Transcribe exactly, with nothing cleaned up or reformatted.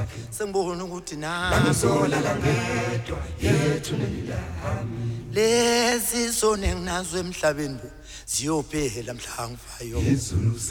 sengibona ukuthi na Langizolala ngedwa yethu lelami lezi sone nginazo emhlabeni ziyophela mhla ngifayo izulu